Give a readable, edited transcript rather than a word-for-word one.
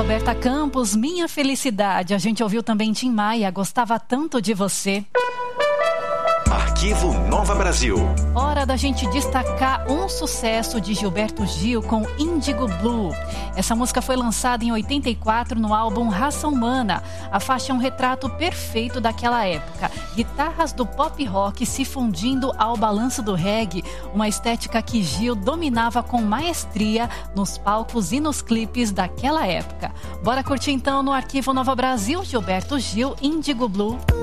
Roberta Campos, Minha Felicidade. A gente ouviu também Tim Maia, Gostava Tanto de Você. Arquivo Nova Brasil. Hora da gente destacar um sucesso de Gilberto Gil com Índigo Blue. Essa música foi lançada em 84 no álbum Raça Humana. A faixa é um retrato perfeito daquela época. Guitarras do pop rock se fundindo ao balanço do reggae, uma estética que Gil dominava com maestria nos palcos e nos clipes daquela época. Bora curtir então no Arquivo Nova Brasil, Gilberto Gil, Índigo Blue.